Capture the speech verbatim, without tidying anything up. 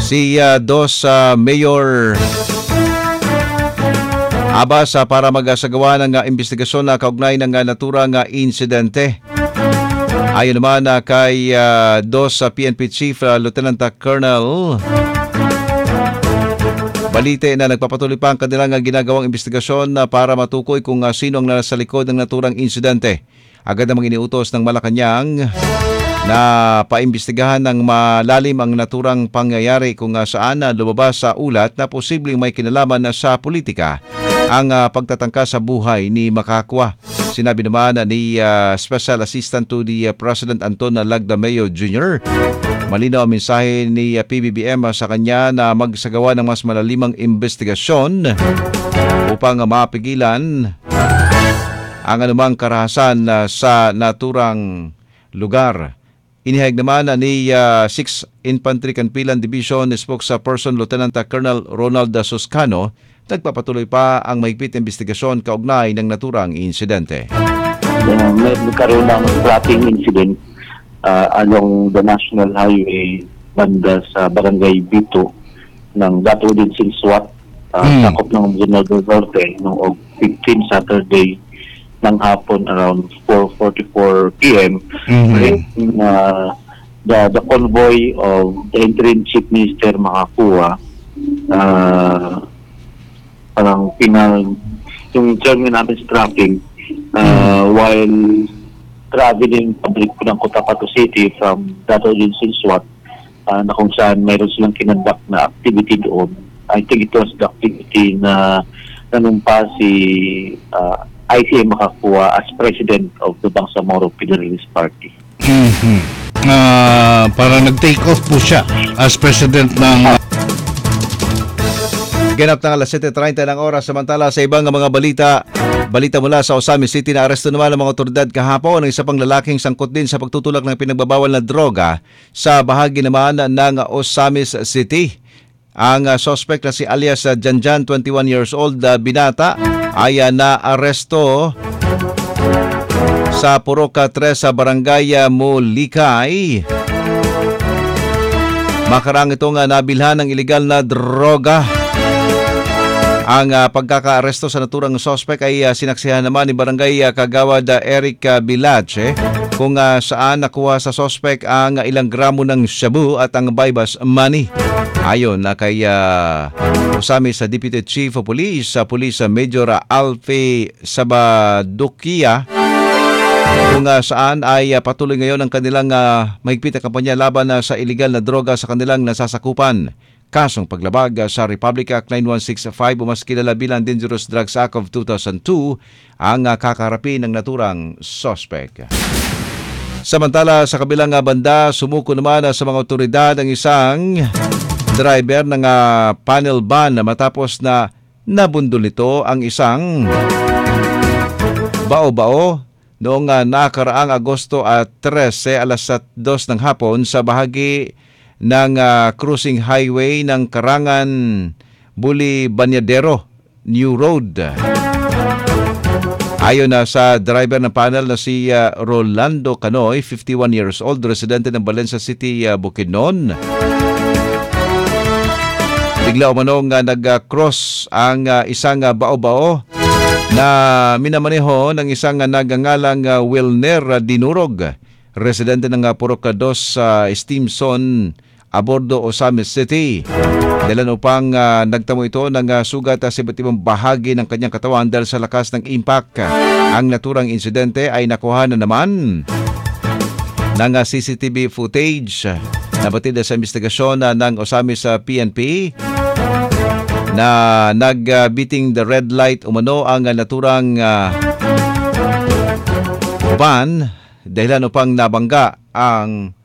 Si uh, dos uh, Mayor Abas uh, para magsagawa ng uh, investigasyon na kaugnay ng uh, naturang uh, insidente. Ayon naman uh, kay uh, dos uh, P N P Chief uh, Lieutenant Colonel Balite na nagpapatuloy pa ang kanilang ginagawang investigasyon para matukoy kung uh, sino ang nasa likod ng naturang insidente. Agad namang iniutos ng Malacanang na paimbestigahan ng malalim ang naturang pangyayari kung uh, saan uh, lumabas sa ulat na posibleng may kinalaman na sa politika ang uh, pagtatangka sa buhay ni Makakwa. Sinabi naman uh, ni uh, Special Assistant to the uh, President Anton Lagdameo Junior Malinaw ang mensahe ni P B B M sa kanya na magsagawa ng mas malalimang investigasyon upang mapigilan ang anumang karahasan sa naturang lugar. Inihayag naman ni uh, sixth Infantry Canpilan Division Spokesperson Lieutenant Colonel Ronald Suscano, nagpapatuloy pa ang mahigpit investigasyon kaugnay ng naturang insidente. Uh, may nagkaroon ng traffic incident Uh, along the National Highway banda sa Barangay Bito ng Dato din Silswat, uh, mm. sakop ng General del Norte noong fifteenth Saturday ng hapon around four forty-four p m Mm-hmm. Uh, the, the convoy of the interim Chief Minister Makakwa, uh, parang pinal yung terminal namin sa traffic uh, mm. while traveling public po ng Cotabato City from Dato din Silswat, uh, na kung saan mayroon silang kinandak na activity doon. I think it was the activity na nanumpa si uh, I C M Makakwa as President of the Bangsamoro Federalist Party. Mm-hmm. Uh, para nag-take off po siya as President ng... Ganap ng alas siyete treinta ng oras. Samantala sa ibang mga balita, balita mula sa Osamis City na aresto naman ng mga otoridad kahapon ng isa pang lalaking sangkot din sa pagtutulak ng pinagbabawal na droga sa bahagi naman ng Osamis City. Ang uh, suspect na si alias uh, Janjan, twenty-one years old, uh, binata, ay uh, na-aresto sa Purok three sa Barangay uh, Mulikay. Makarang itong uh, nabilhan ng ilegal na droga. Ang uh, pagkaka-aresto sa naturang suspect ay uh, sinaksihan naman ni Barangay uh, Kagawad uh, Eric uh, Bilache kung uh, saan nakuha sa suspect ang uh, ilang gramo ng shabu at ang baybas money. Ayon na uh, kay uh, usami sa Deputy Chief of Police sa uh, Police uh, Major uh, Alfie Sabadukia, kung uh, saan ay uh, patuloy ngayon ang kanilang uh, mahigpit na kampanya laban uh, sa iligal na droga sa kanilang nasasakupan. Kasong paglabag sa Republic Act nine one six five o mas kilala bilang Dangerous Drugs Act of two thousand two ang kakarapin ng naturang suspect. Samantala sa kabilang banda, sumuko naman sa mga otoridad ang isang driver ng panel van matapos na nabundol nito ang isang bao-bao noong nakaraang Agosto at trese alas dos ng hapon sa bahagi ng uh, cruising highway ng Karangan Buli Banyadero New Road. Ayon na sa driver ng panel na si uh, Rolando Canoy, fifty-one years old, residente ng Valencia City, uh, Bukidnon. Bigla umanong uh, nag-cross ang uh, isang uh, bao-bao na minamaneho ng isang uh, nagangalang uh, Wilner Dinurog, residente ng uh, Purok two sa uh, Steamson, abordo Osamis City. Dahilan upang uh, nagtamo ito ng uh, sugat uh, sa iba't ibang bahagi ng kanyang katawan dahil sa lakas ng impact. Ang naturang insidente ay nakuha na naman ng uh, C C T V footage. Nabatid sa investigasyon uh, ng Osamis uh, P N P na nag-beating uh, the red light umano ang uh, naturang uh, van dahilan upang nabangga ang